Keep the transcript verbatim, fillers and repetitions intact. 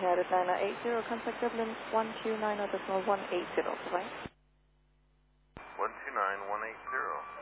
ahead at nine eight zero, contact Dublin one two nine zero decimal one eight zero, bye. one two nine one eight zero.